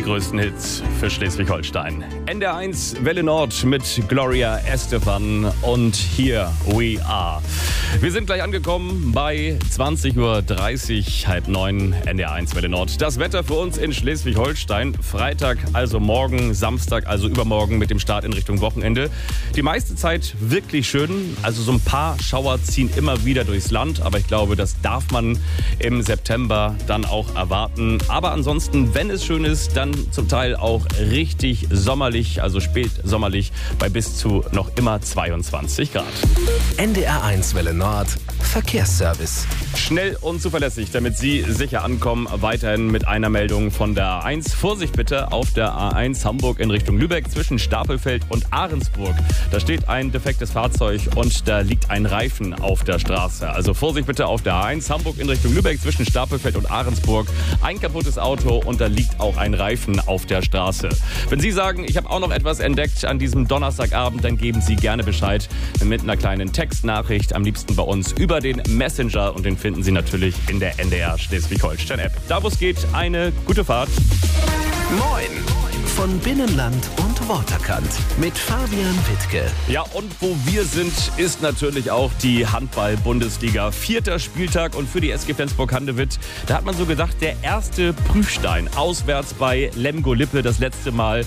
größten Hits für Schleswig-Holstein. NDR1 Welle Nord mit Gloria Estefan und Here We Are. Wir sind gleich angekommen bei 20:30 Uhr, 8:30 NDR1 Welle Nord. Das Wetter für uns in Schleswig-Holstein. Freitag, also morgen, Samstag, also übermorgen mit dem Start in Richtung Wochenende. Die meiste Zeit wirklich schön. Also so ein paar Schauer ziehen immer wieder durchs Land. Aber ich glaube, das darf man im September dann auch erwarten. Aber ansonsten, wenn es schön ist, dann zum Teil auch richtig sommerlich, also spätsommerlich bei bis zu noch immer 22 Grad. NDR1 Welle Nord Verkehrsservice. Schnell und zuverlässig, damit Sie sicher ankommen. Weiterhin mit einer Meldung von der A1. Vorsicht bitte auf der A1 Hamburg in Richtung Lübeck zwischen Stapelfeld und Ahrensburg. Da steht ein defektes Fahrzeug und da liegt ein Reifen auf der Straße. Also Vorsicht bitte auf der A1 Hamburg in Richtung Lübeck zwischen Stapelfeld und Ahrensburg. Ein kaputtes Auto und da liegt auch ein Reifen auf der Straße. Wenn Sie sagen, ich habe auch noch etwas entdeckt an diesem Donnerstagabend, dann geben Sie gerne Bescheid mit einer kleinen Textnachricht, am liebsten bei uns über den Messenger, und den finden Sie natürlich in der NDR Schleswig-Holstein-App. Da wo es geht, eine gute Fahrt. Moin! Von Binnenland und Waterkant mit Fabian Wittke. Ja, und wo wir sind, ist natürlich auch die Handball-Bundesliga. 4. Spieltag und für die SG Flensburg-Handewitt, da hat man so gedacht, der erste Prüfstein auswärts bei Lemgo-Lippe, das letzte Mal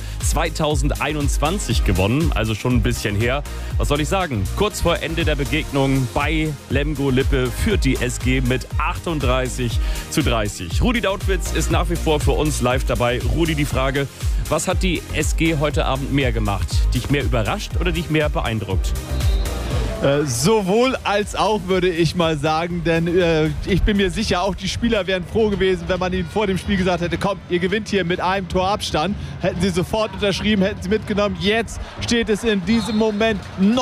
2021 gewonnen, also schon ein bisschen her. Was soll ich sagen? Kurz vor Ende der Begegnung bei Lemgo-Lippe führt die SG mit 38:30. Rudi Dautwitz ist nach wie vor für uns live dabei. Rudi, die Frage: Was hat die SG heute Abend mehr gemacht? Dich mehr überrascht oder dich mehr beeindruckt? Sowohl als auch, würde ich mal sagen, denn ich bin mir sicher, auch die Spieler wären froh gewesen, wenn man ihnen vor dem Spiel gesagt hätte, komm, ihr gewinnt hier mit einem Tor Abstand. Hätten sie sofort unterschrieben, hätten sie mitgenommen. Jetzt steht es in diesem Moment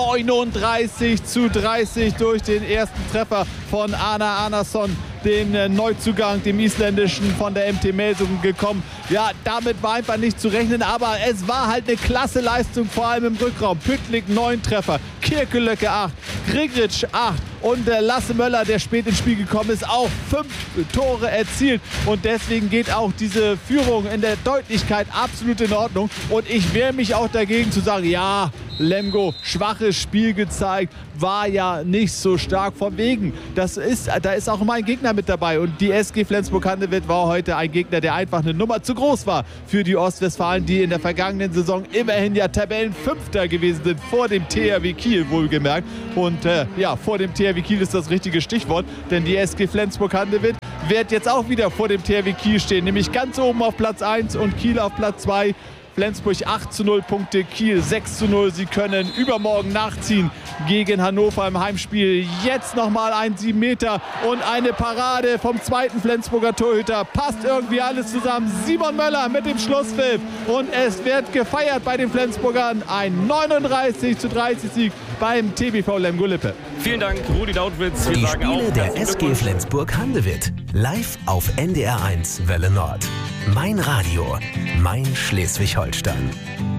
39:30 durch den ersten Treffer von Arna Arnason, den Neuzugang, dem Isländischen von der MT Melsungen gekommen. Ja, damit war einfach nicht zu rechnen, aber es war halt eine klasse Leistung, vor allem im Rückraum. Püttlik 9 Treffer, Kirkelöcke 8, Grigritsch 8 und Lasse Möller, der spät ins Spiel gekommen ist, auch 5 Tore erzielt. Und deswegen geht auch diese Führung in der Deutlichkeit absolut in Ordnung. Und ich wehre mich auch dagegen zu sagen, ja, Lemgo, schwaches Spiel gezeigt, war ja nicht so stark von wegen. Da ist auch immer ein Gegner mit dabei. Und die SG Flensburg-Handewitt war heute ein Gegner, der einfach eine Nummer zu groß war für die Ostwestfalen, die in der vergangenen Saison immerhin ja Tabellenfünfter gewesen sind, vor dem THW Kiel wohlgemerkt. Und vor dem THW Kiel ist das richtige Stichwort, denn die SG Flensburg-Handewitt wird jetzt auch wieder vor dem THW Kiel stehen, nämlich ganz oben auf Platz 1 und Kiel auf Platz 2. Flensburg 8:0 Punkte, Kiel 6:0. Sie können übermorgen nachziehen gegen Hannover im Heimspiel. Jetzt nochmal ein 7 Meter und eine Parade vom zweiten Flensburger Torhüter. Passt irgendwie alles zusammen. Simon Möller mit dem Schlusspfiff. Und es wird gefeiert bei den Flensburgern. Ein 39:30 Sieg beim TBV Lemgo-Lippe. Vielen Dank, Rudi Dautwitz. Die Spiele der SG Flensburg-Handewitt. Live auf NDR1 Welle Nord. Mein Radio, mein Schleswig-Holstein.